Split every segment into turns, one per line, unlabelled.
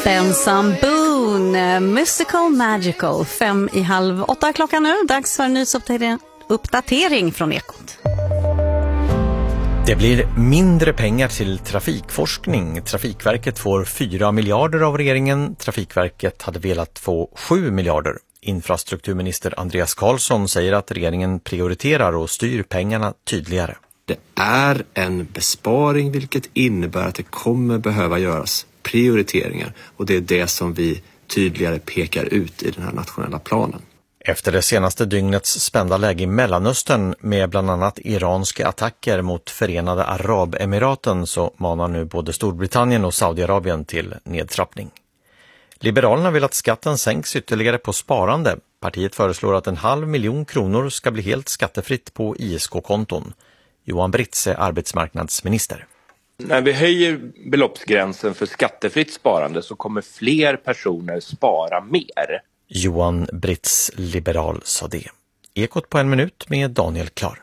Benson Boone, Mystical Magical. 7:30 klockan nu. Dags för en nyhetsuppdatering från Ekot.
Det blir mindre pengar till trafikforskning. Trafikverket får 4 miljarder av regeringen. Trafikverket hade velat få 7 miljarder. Infrastrukturminister Andreas Karlsson säger att regeringen prioriterar och styr pengarna tydligare.
Det är en besparing, vilket innebär att det kommer behöva göras prioriteringar. Och det är det som vi tydligare pekar ut i den här nationella planen.
Efter det senaste dygnets spända läge i Mellanöstern med bland annat iranska attacker mot Förenade Arabemiraten så manar nu både Storbritannien och Saudiarabien till nedtrappning. Liberalerna vill att skatten sänks ytterligare på sparande. Partiet föreslår att 500 000 kronor ska bli helt skattefritt på ISK-konton. Johan Britz är arbetsmarknadsminister.
När vi höjer beloppsgränsen för skattefritt sparande så kommer fler personer spara mer.
Johan Britz, liberal, sa det. Ekot på 1 minut med Daniel Klar.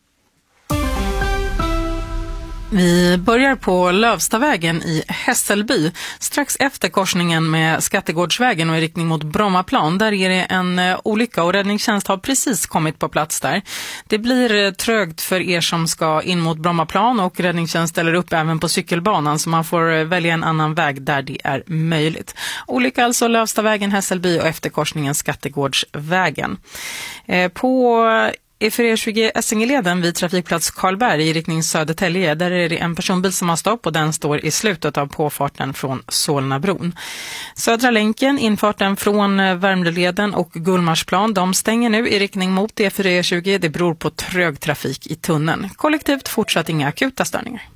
Vi börjar på Lövstavägen i Hässelby, strax efter korsningen med Skattegårdsvägen och i riktning mot Brommaplan. Där är det en olycka och räddningstjänst har precis kommit på plats där. Det blir trögt för er som ska in mot Brommaplan och räddningstjänst ställer upp även på cykelbanan så man får välja en annan väg där det är möjligt. Olycka alltså Lövstavägen, Hässelby och efter korsningen Skattegårdsvägen. På E420 Essingeleden vid trafikplats Karlberg i riktning Södertälje, där är det en personbil som har stopp och den står i slutet av påfarten från Solnabron. Södra länken, infarten från Värmdöleden och Gullmarsplan, de stänger nu i riktning mot E420. Det beror på trög trafik i tunneln. Kollektivt fortsatt inga akuta störningar.